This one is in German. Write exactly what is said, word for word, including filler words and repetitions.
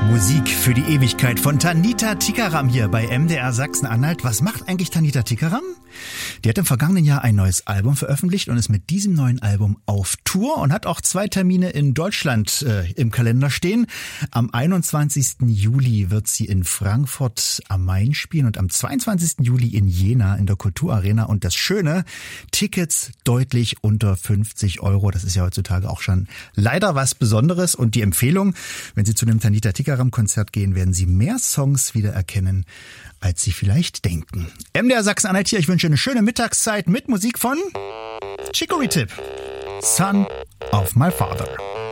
Musik für die Ewigkeit von Tanita Tikaram hier bei M D R Sachsen-Anhalt. Was macht eigentlich Tanita Tikaram? Die hat im vergangenen Jahr ein neues Album veröffentlicht und ist mit diesem neuen Album auf Tour und hat auch zwei Termine in Deutschland äh, im Kalender stehen. Am einundzwanzigsten Juli wird sie in Frankfurt am Main spielen und am zweiundzwanzigsten Juli in Jena in der Kulturarena. Und das Schöne, Tickets deutlich unter fünfzig Euro. Das ist ja heutzutage auch schon leider was Besonderes. Und die Empfehlung, wenn Sie zu einem Tanita Tikaram-Konzert gehen, werden Sie mehr Songs wiedererkennen, als Sie vielleicht denken. M D R Sachsen-Anhalt hier, ich wünsche eine schöne Mittagszeit mit Musik von Chicory Tip, Son of My Father.